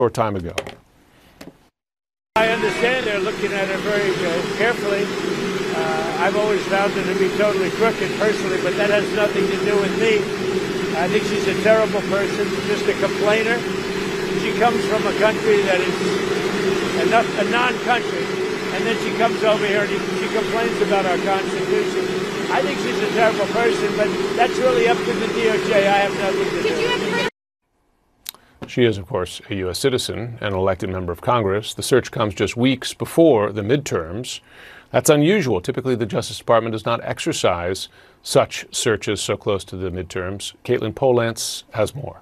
short time ago. I understand they're looking at it very carefully. I've always found her to be totally crooked personally, but that has nothing to do with me. I think she's a terrible person, just a complainer. She comes from a country that is a non-country, and then she comes over here and she complains about our Constitution. I think she's a terrible person, but that's really up to the DOJ. I have nothing to do with it. She is, of course, a U.S. citizen and an elected member of Congress. The search comes just weeks before the midterms. That's unusual. Typically, the Justice Department does not exercise such searches so close to the midterms. Caitlin Polantz has more.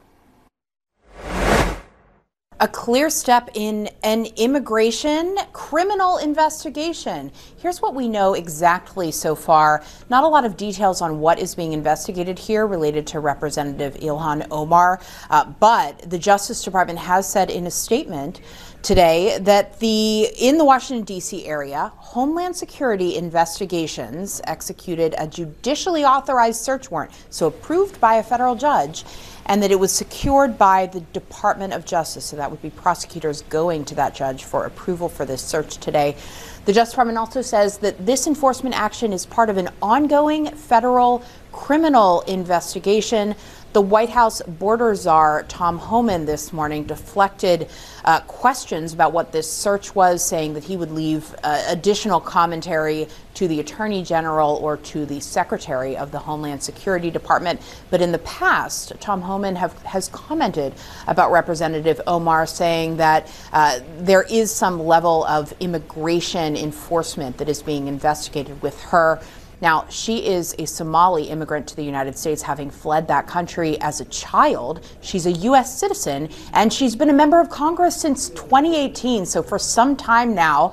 A clear step in an immigration criminal investigation. Here's what we know exactly so far. Not a lot of details on what is being investigated here related to Representative Ilhan Omar, but the Justice Department has said in a statement today that in the Washington, D.C. area, Homeland Security Investigations executed a judicially authorized search warrant, so approved by a federal judge, and that it was secured by the Department of Justice. So that would be prosecutors going to that judge for approval for this search today. The Justice Department also says that this enforcement action is part of an ongoing federal criminal investigation. The White House border czar, Tom Homan, this morning deflected questions about what this search was, saying that he would leave additional commentary to the Attorney General or to the Secretary of the Homeland Security Department. But in the past, Tom Homan has commented about Representative Omar, saying that there is some level of immigration enforcement that is being investigated with her. Now, she is a Somali immigrant to the United States, having fled that country as a child. She's a U.S. citizen, and she's been a member of Congress since 2018. So for some time now,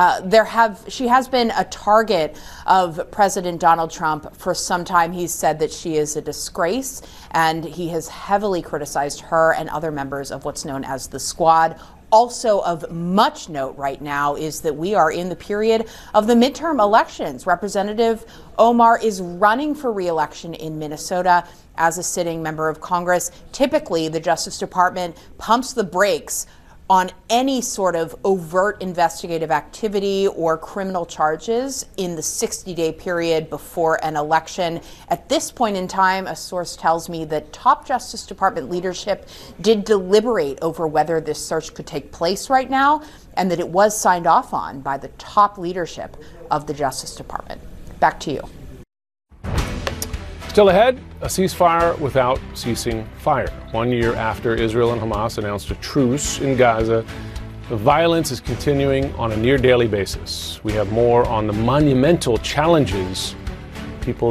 she has been a target of President Donald Trump for some time. He's said that she is a disgrace, and he has heavily criticized her and other members of what's known as the Squad. Also of much note right now is that we are in the period of the midterm elections. Representative Omar is running for re-election in Minnesota as a sitting member of Congress. Typically, the Justice Department pumps the brakes on any sort of overt investigative activity or criminal charges in the 60-day period before an election. At this point in time, a source tells me that top Justice Department leadership did deliberate over whether this search could take place right now, and that it was signed off on by the top leadership of the Justice Department. Back to you. Still ahead, a ceasefire without ceasing fire. 1 year after Israel and Hamas announced a truce in Gaza, the violence is continuing on a near daily basis. We have more on the monumental challenges people